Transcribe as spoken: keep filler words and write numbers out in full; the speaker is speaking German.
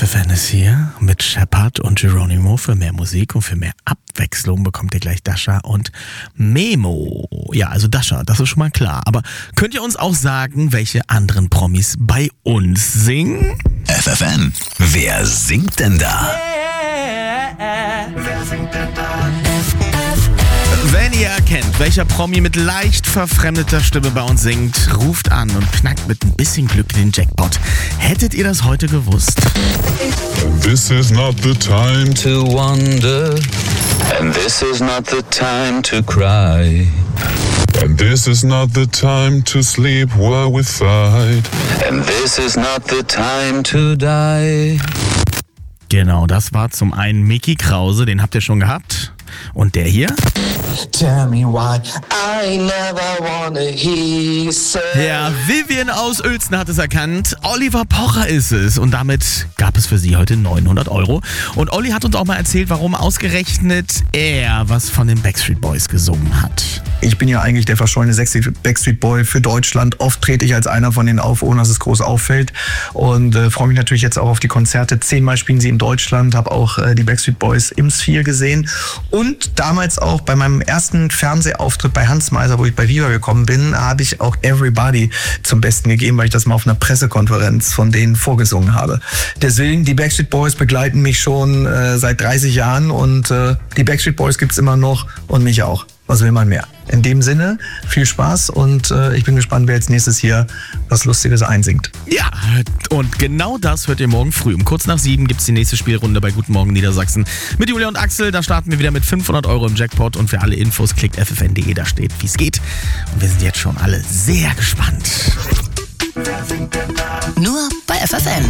F N ist hier mit Shepard und Geronimo. Für mehr Musik und für mehr Abwechslung bekommt ihr gleich Dasha und Memo. Ja, also Dasha, das ist schon mal klar. Aber könnt ihr uns auch sagen, welche anderen Promis bei uns singen? F F N, wer singt denn da? Wer singt denn da? Wenn ihr erkennt, welcher Promi mit leicht verfremdeter Stimme bei uns singt, ruft an und knackt mit ein bisschen Glück den Jackpot. Hättet ihr das heute gewusst? This is not the time To wonder, and this is not the time to cry. and this is not the time to sleep while we fight. And this is not the time to die. Genau, das war zum einen Micky Krause, den habt ihr schon gehabt. Und der hier? Tell me why I never wanna hear you say. Ja, Vivian aus Uelzen hat es erkannt. Oliver Pocher ist es. Und damit gab es für sie heute neunhundert Euro. Und Olli hat uns auch mal erzählt, warum ausgerechnet er was von den Backstreet Boys gesungen hat. Ich bin ja eigentlich der verschollene sexy Backstreet Boy für Deutschland. Oft trete ich als einer von denen auf, ohne dass es groß auffällt. Und äh, freue mich natürlich jetzt auch auf die Konzerte. Zehnmal spielen sie in Deutschland. Habe auch äh, die Backstreet Boys im Sphere gesehen. Und damals auch bei meinem ersten Fernsehauftritt bei Hans Meiser, wo ich bei Viva gekommen bin, habe ich auch Everybody zum Besten gegeben, weil ich das mal auf einer Pressekonferenz von denen vorgesungen habe. Deswegen, die Backstreet Boys begleiten mich schon äh, seit dreißig Jahren und äh, die Backstreet Boys gibt's immer noch und mich auch. Was will man mehr? In dem Sinne, viel Spaß und äh, ich bin gespannt, wer als nächstes hier was Lustiges einsingt. Ja, und genau das hört ihr morgen früh. Um kurz nach sieben gibt es die nächste Spielrunde bei Guten Morgen Niedersachsen mit Julia und Axel. Da starten wir wieder mit fünfhundert Euro im Jackpot und für alle Infos klickt f f n punkt d e, da steht, wie es geht. Und wir sind jetzt schon alle sehr gespannt. Nur bei F F N.